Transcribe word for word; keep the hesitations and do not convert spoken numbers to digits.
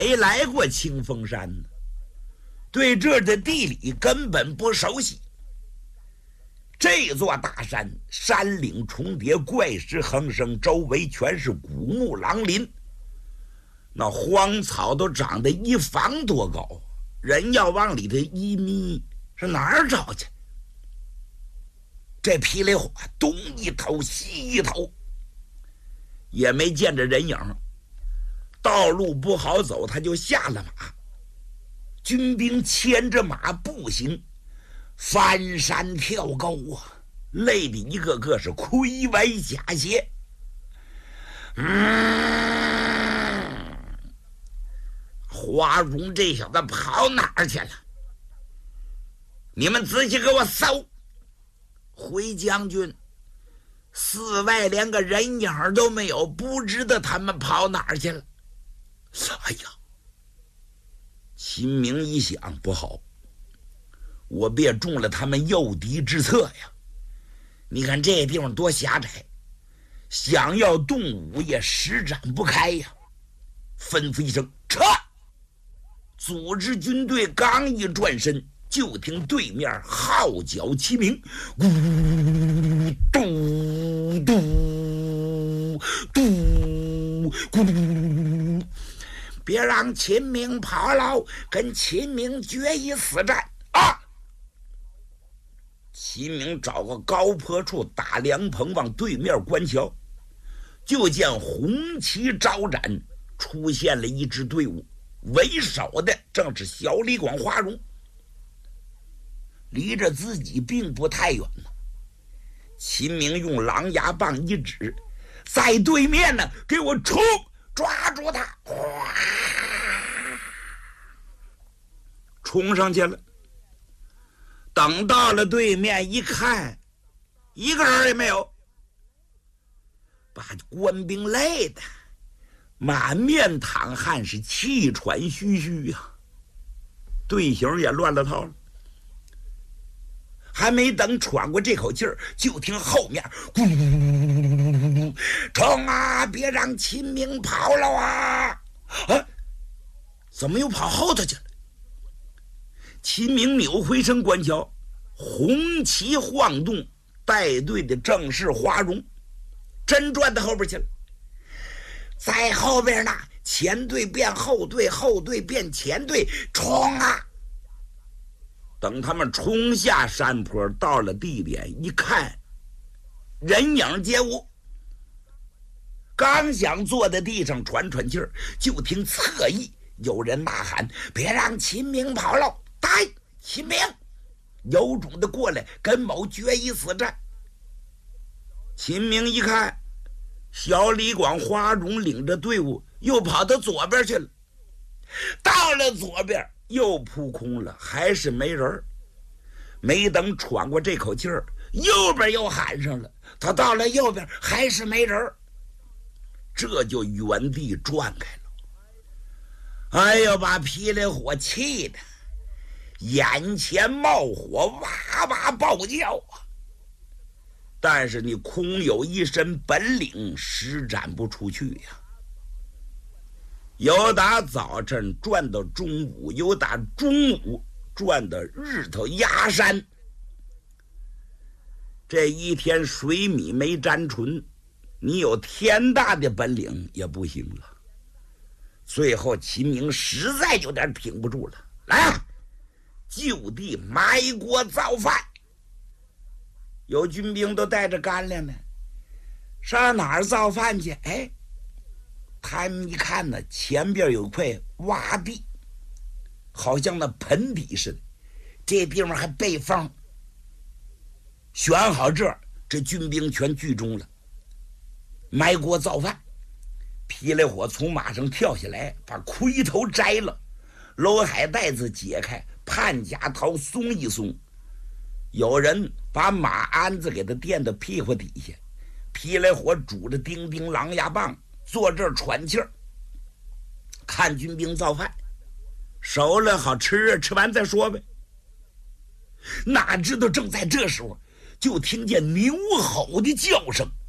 没来过清风山呢，对这儿的地理根本不熟悉。这座大山，山岭重叠，怪石横生，周围全是古木狼林，那荒草都长得一房多高，人要往里头一迷，是哪儿找去？这霹雳火东一头西一头，也没见着人影，道路不好走，他就下了马。军兵牵着马步行，翻山跳沟啊，累的一个个是盔歪甲斜。嗯，花荣这小子跑哪儿去了？你们仔细给我搜！回将军，寺外连个人影都没有，不知道他们跑哪儿去了。哎呀，秦明一想，不好，我别中了他们诱敌之策呀！你看这地方多狭窄，想要动武也施展不开呀！吩咐一声，撤！组织军队刚一转身，就听对面号角齐鸣，咕嘟嘟嘟咕嘟，别让秦明跑了，跟秦明决一死战啊！秦明找个高坡处打凉棚，往对面观瞧，就见红旗招展，出现了一支队伍，为首的正是小李广、花荣。离着自己并不太远呢。秦明用狼牙棒一指，在对面呢，给我冲，抓住他！哗，冲上去了。等到了对面一看，一个人也没有，把官兵累的满面淌汗，是气喘吁吁呀、啊，队形也乱了套了。还没等喘过这口气儿，就听后面咕噜噜噜噜，冲啊！别让秦明跑了啊！啊，怎么又跑后头去了？秦明扭回身观瞧，红旗晃动，带队的正是花荣，真转到后边去了。在后边呢，前队变后队，后队变前队，冲啊！等他们冲下山坡，到了地点一看，人影皆无。刚想坐在地上喘喘气儿，就听侧翼有人呐喊：“别让秦明跑了！”带秦明有种的过来，跟某决一死战。秦明一看，小李广、花荣领着队伍又跑到左边去了。到了左边，又扑空了，还是没人。没等喘过这口气儿，右边又喊上了。他到了右边，还是没人，这就原地转开了。哎呦，把霹雳火气的眼前冒火，哇哇暴叫啊！但是你空有一身本领，施展不出去呀。由打早晨转到中午，由打中午转到日头压山，这一天水米没沾唇，你有天大的本领也不行了。最后秦明实在有点挺不住了，来啊，就地埋锅造饭。有军兵都带着干粮呢，上哪儿造饭去？哎，他们一看呢，前边有块洼地，好像那盆底似的，这地方还背风。选好这儿，这军兵全聚中了，埋锅造饭。霹雳火从马上跳下来，把盔头摘了，楼海带子解开，判甲套松一松。有人把马鞍子给他垫到屁股底下，霹雳火拄着钉钉狼牙棒，坐这儿喘气儿，看军兵造饭，熟了好吃，吃完再说呗。哪知道正在这时候，就听见牛吼的叫声，